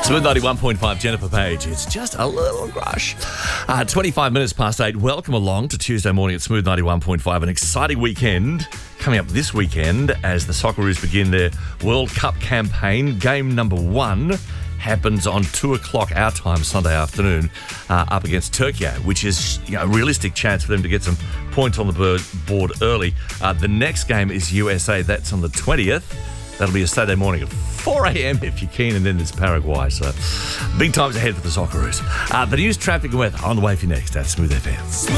Smooth 91.5, Jennifer Page. It's just a little crush. 25 minutes past 8. Welcome along to Tuesday morning at Smooth 91.5. An exciting weekend coming up this weekend as the Socceroos begin their World Cup campaign. Game number 1 happens on 2 o'clock our time Sunday afternoon up against Turkey, which is a realistic chance for them to get some points on the board early. The next game is USA. That's on the 20th. That'll be a Saturday morning at 4 a.m. if you're keen, and then there's Paraguay. So big times ahead for the Socceroos. The news, traffic and weather on the way for you next at Smooth FM.